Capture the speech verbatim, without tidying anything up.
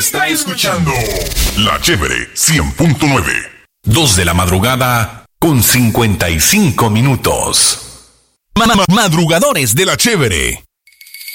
está escuchando La Chévere cien punto nueve. Dos de la madrugada con cincuenta y cinco minutos. Ma- Madrugadores de La Chévere.